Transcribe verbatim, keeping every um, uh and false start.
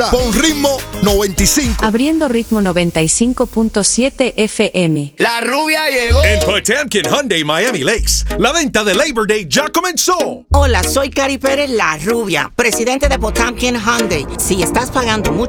Pon Ritmo noventa y cinco. Abriendo Ritmo noventa y cinco punto siete F M. La rubia llegó. En Potamkin Hyundai Miami Lakes, la venta de Labor Day ya comenzó. Hola, soy Cari Pérez, la rubia, presidente de Potamkin Hyundai. Si estás pagando mucho